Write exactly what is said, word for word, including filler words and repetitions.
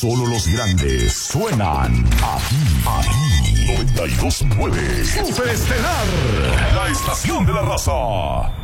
Solo los grandes suenan aquí, aquí. noventa y dos punto nueve. Super Estelar, la estación de la raza.